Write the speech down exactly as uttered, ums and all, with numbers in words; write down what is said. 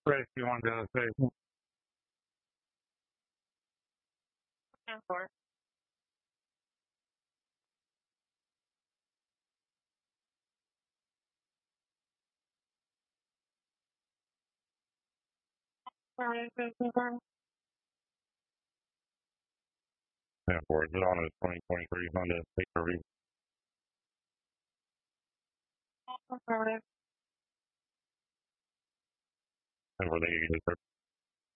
Chris, you want to say? ten four. ten four. Is it on a twenty twenty-three Honda H R V? And were they